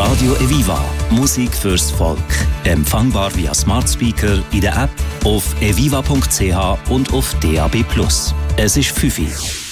Radio Eviva. Musik fürs Volk. Empfangbar via Smart Speaker in der App, auf eviva.ch und auf DAB+. Es ist 5 Uhr.